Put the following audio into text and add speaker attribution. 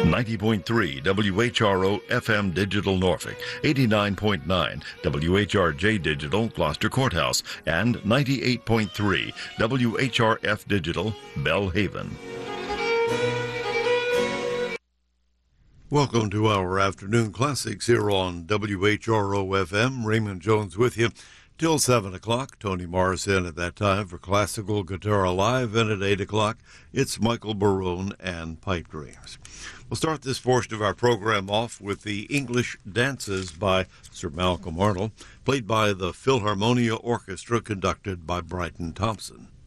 Speaker 1: 90.3 WHRO FM Digital Norfolk, 89.9 WHRJ Digital Gloucester Courthouse, and 98.3 WHRF Digital Bellhaven.
Speaker 2: Welcome to our Afternoon Classics here on WHRO FM. Raymond Jones with you till 7 o'clock. Tony Morrison at that time for Classical Guitar Live. And at 8 o'clock, it's Michael Barone and Pipe Dreams. We'll start this portion of our program off with the English Dances by Sir Malcolm Arnold, played by the Philharmonia Orchestra, conducted by Bryton Thompson.